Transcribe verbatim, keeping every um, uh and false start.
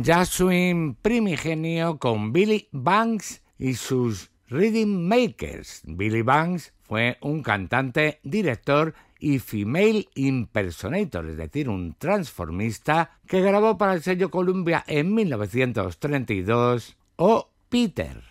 jazz swing primigenio con Billy Banks y sus Rhythm Makers. Billy Banks fue un cantante, director y female impersonator, es decir, un transformista que grabó para el sello Columbia en mil novecientos treinta y dos, Oh Peter.